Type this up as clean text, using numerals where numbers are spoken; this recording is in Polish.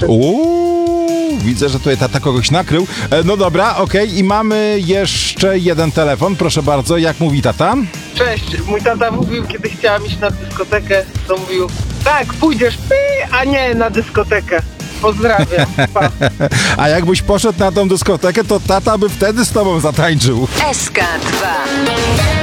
Widzę, że tutaj tata kogoś nakrył. No dobra, okej. I mamy jeszcze jeden telefon. Proszę bardzo, jak mówi tata? Cześć, mój tata mówił, kiedy chciałam iść na dyskotekę, to mówił: tak, pójdziesz, a nie na dyskotekę. Pozdrawiam. Pa. A jakbyś poszedł na tą dyskotekę, to tata by wtedy z tobą zatańczył. SK2